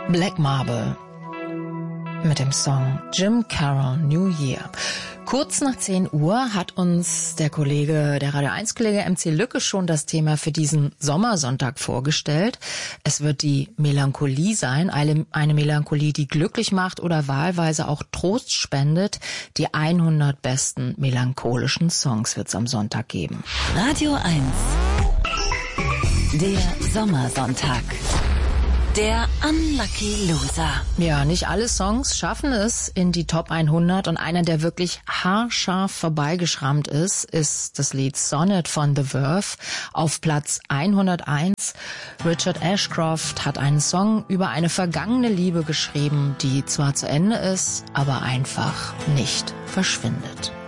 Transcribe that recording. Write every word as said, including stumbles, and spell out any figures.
Black Marble mit dem Song Jim Carroll New Year. Kurz nach zehn Uhr hat uns der Kollege, der Radio eins Kollege M C Lücke schon das Thema für diesen Sommersonntag vorgestellt. Es wird die Melancholie sein, eine, eine Melancholie, die glücklich macht oder wahlweise auch Trost spendet. Die hundert besten melancholischen Songs wird es am Sonntag geben. Radio eins, der Sommersonntag. Der Unlucky Loser. Ja, nicht alle Songs schaffen es in die Top hundert und einer, der wirklich haarscharf vorbeigeschrammt ist, ist das Lied Sonnet von The Verve auf Platz hunderteins. Richard Ashcroft hat einen Song über eine vergangene Liebe geschrieben, die zwar zu Ende ist, aber einfach nicht verschwindet.